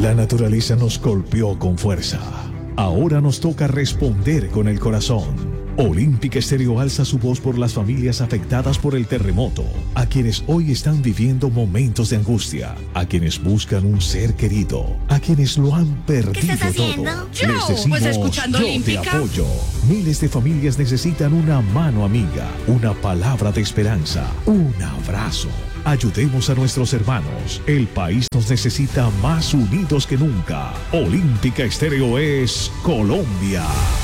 La naturaleza nos golpeó con fuerza. Ahora nos toca responder con el corazón. Olímpica Estéreo alza su voz por las familias afectadas por el terremoto, a quienes hoy están viviendo momentos de angustia, a quienes buscan un ser querido, a quienes lo han perdido todo. Les decimos, escuchando yo Olímpica. te apoyo. Miles de familias necesitan una mano amiga, una palabra de esperanza, un abrazo. Ayudemos a nuestros hermanos. El país nos necesita más unidos que nunca. Olímpica Estéreo es Colombia.